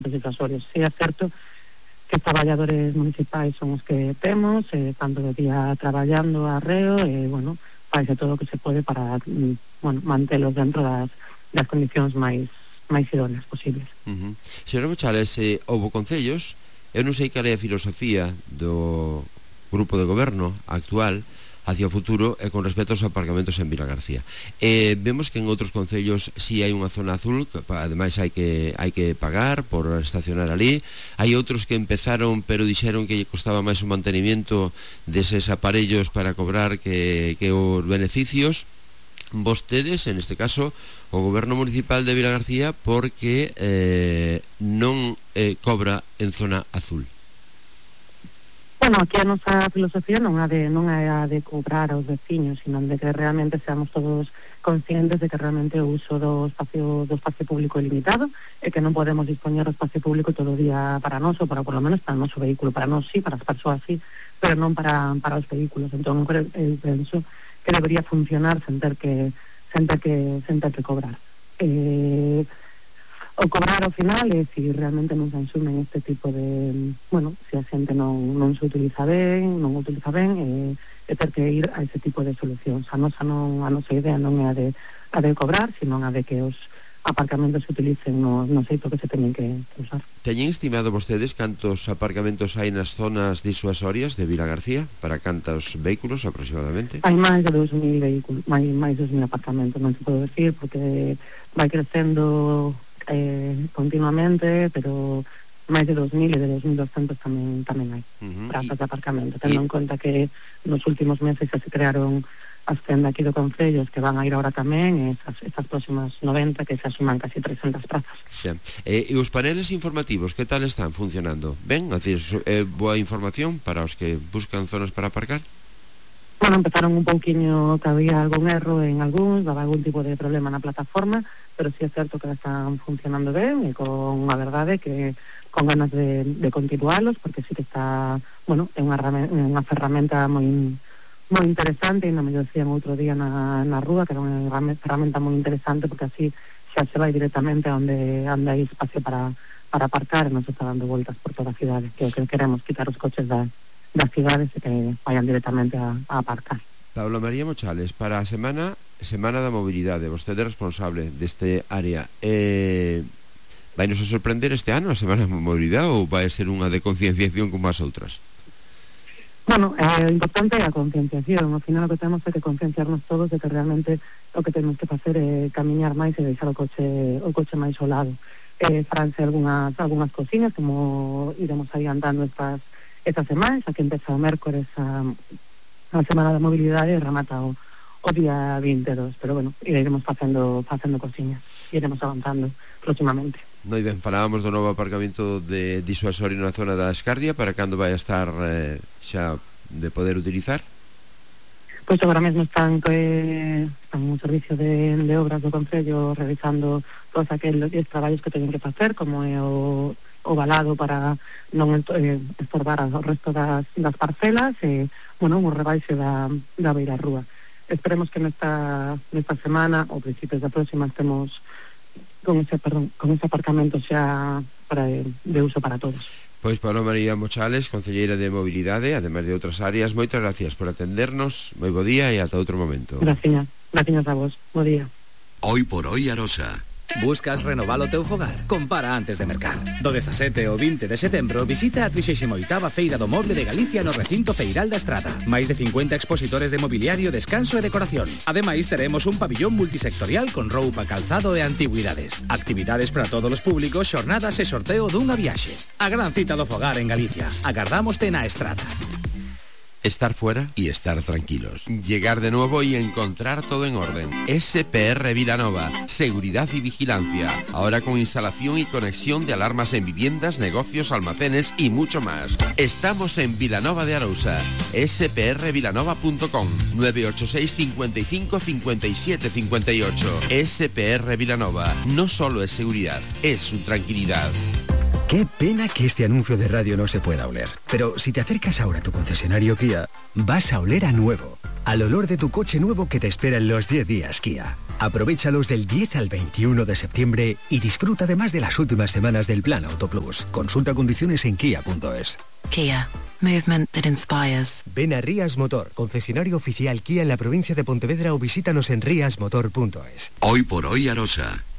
Disuasorios. Sí, é certo que os traballadores municipais son os que temos, tanto de día traballando arreo, faise todo o que se pode para mantelos dentro das condicións máis idóneas posibles. Señora Mochales, houve concellos, eu non sei cal é a filosofía do grupo de goberno actual hacia o futuro e con respecto aos aparcamentos en Vilagarcía. Vemos que en outros concellos si hai unha zona azul, que ademais hai que pagar por estacionar ali. Hai outros que empezaron pero dixeron que lle costaba máis o mantenimiento deses aparellos para cobrar que os beneficios. Vostedes, en este caso, o goberno municipal de Vilagarcía, porque non cobra en zona azul. Bueno, aquí a nosa filosofía non é a de cobrar aos veciños, sino de que realmente seamos todos conscientes de que realmente o uso do espacio público é limitado e que non podemos dispoñer do espacio público todo o día para nós, ou para por lo menos para o noso vehículo, para nós sí, para as persoas sí, pero non para os vehículos. Entón, eu penso que debería funcionar sen ter que cobrar. O cobrar ao final é se realmente non se asumen este tipo de... se a xente non se utiliza ben, é ter que ir a ese tipo de solucións. A nosa idea non é a de cobrar, sino a de que os aparcamentos se utilicen no xeito que se teñen que usar. Teñen estimado vostedes cantos aparcamentos hai nas zonas disuasorias de Vilagarcía? Para cantos vehículos aproximadamente? Hai máis de 2.000 vehículos, máis de 2.000 aparcamentos, non se pode decir, porque vai crecendo continuamente, pero máis de 2.000 e de 2.200 tamén hai prazas de aparcamento, tendo en conta que nos últimos meses se crearon as tendas aquí do Concello que van a ir ahora tamén, estas próximas 90 que se asuman casi 300 prazas. E os paneles informativos, que tal están funcionando? Ben, boa información para os que buscan zonas para aparcar? Bueno, empezaron un pouquiño que había algún erro en algúns, daba algún tipo de problema na plataforma, pero sí é certo que están funcionando ben e con a verdade que con ganas de continualos, porque sí que está, é unha ferramenta moi interesante, e non me decían outro día na rúa que era unha ferramenta moi interesante, porque así xa se vai directamente a onde hai espacio para aparcar e non se está dando voltas por toda a cidade, que é o que queremos, quitar os coches das cidades e que vayan directamente a aparcar. Paula María Mochales, para a Semana da Mobilidade, vostede é responsable deste área, vai nos a sorprender este ano a Semana da Mobilidade ou vai ser unha de concienciación como as outras? Bueno, o importante é a concienciación. Ao final o que temos é que concienciarnos todos de que realmente o que temos que facer é camiñar máis e deixar o coche máis ao lado. Faranse algunhas cosiñas, como iremos aí andando estas semanas, aquí empeza o mércores a Semana da Mobilidade e remata o día 22, pero bueno, iremos facendo cosiñas, iremos avanzando próximamente. Moi ben, falábamos do novo aparcamento de disuasorio na zona da Escardia, para cando vai a estar xa de poder utilizar? Pois agora mesmo están un servicio de obras do Concello realizando todos aqueles traballos que teñen que facer, como é o valado para non estorbar o resto das parcelas e, un rebaixe da beira rúa. Esperemos que nesta semana ou principios da próxima estemos con ese aparcamento xa de uso para todos. Pois Paula María Mochales, concelleira de Mobilidade, ademais de outras áreas, moitas gracias por atendernos, moi bo día e ata outro momento. Gracias a vos, bo día. Hoy por hoy Arosa. Buscas renovar o teu fogar? Compara antes de mercar. Do 17 ao 20 de setembro visita a 38ª Feira do Moble de Galicia no recinto Feiral da Estrada. Máis de 50 expositores de mobiliario, descanso e decoración. Ademais teremos un pabillón multisectorial con roupa, calzado e antigüidades. Actividades para todos os públicos, xornadas e sorteo dunha viaxe. A gran cita do fogar en Galicia. Agardámoste na Estrada. Estar fuera y estar tranquilos. Llegar de nuevo y encontrar todo en orden. SPR Vilanova. Seguridad y vigilancia. Ahora con instalación y conexión de alarmas en viviendas, negocios, almacenes y mucho más. Estamos en Vilanova de Arousa. sprvilanova.com 986 55 57 58. SPR Vilanova. No solo es seguridad, es su tranquilidad. Qué pena que este anuncio de radio no se pueda oler. Pero si te acercas ahora a tu concesionario Kia, vas a oler a nuevo. al olor de tu coche nuevo que te espera en los 10 días Kia. Aprovéchalos del 10 al 21 de septiembre y disfruta además de las últimas semanas del Plan Auto Plus. Consulta condiciones en kia.es. Kia. Movement that inspires. Ven a Rías Motor, concesionario oficial Kia en la provincia de Pontevedra, o visítanos en riasmotor.es. Hoy por hoy Arosa.